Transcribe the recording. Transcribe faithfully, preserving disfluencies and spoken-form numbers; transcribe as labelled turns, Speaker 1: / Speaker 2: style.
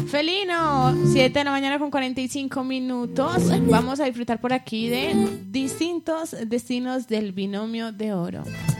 Speaker 1: Felino, siete de la mañana con cuarenta y cinco minutos. Vamos a disfrutar por aquí de distintos destinos del binomio de oro.